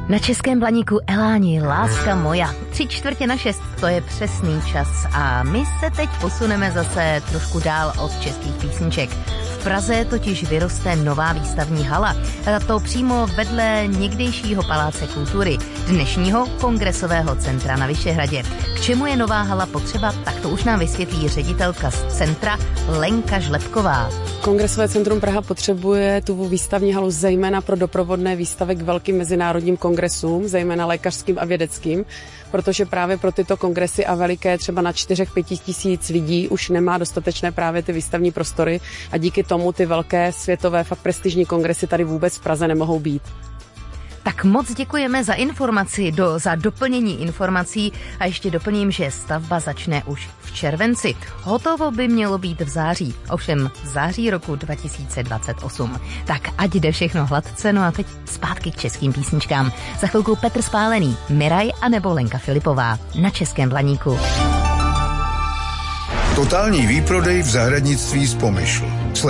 Na Českém Blaníku Eláni, láska moja. 5:45, to je přesný čas a my se teď posuneme zase trošku dál od českých písniček. V Praze totiž vyroste nová výstavní hala. A to přímo vedle někdejšího Paláce kultury, dnešního Kongresového centra na Vyšehradě. K čemu je nová hala potřeba, tak to už nám vysvětlí ředitelka z centra Lenka Žlepková. Kongresové centrum Praha potřebuje tu výstavní halu zejména pro doprovodné výstavy k velkým mezinárodním kongresům, zejména lékařským a vědeckým, protože právě pro tyto kongresy a veliké třeba na 4-5 tisíc lidí už nemá dostatečné právě ty výstavní prostory a díky tomu ty velké světové fakt prestižní kongresy tady vůbec v Praze nemohou být. Tak moc děkujeme za informaci, za doplnění informací a ještě doplním, že stavba začne už v červenci. Hotovo by mělo být v září, ovšem v září roku 2028. Tak ať jde všechno hladce, no a teď zpátky k českým písničkám. Za chvilku Petr Spálený, Miraj a nebo Lenka Filipová na Českém Blaníku. Totální výprodej v zahradnictví z Pomyšl.